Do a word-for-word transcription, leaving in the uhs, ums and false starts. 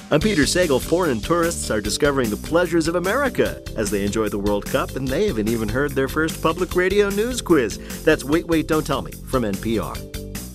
I'm Peter Sagal. Foreign tourists are discovering the pleasures of America as they enjoy the World Cup, and they haven't even heard their first public radio news quiz. That's Wait, Wait, Don't Tell Me from N P R.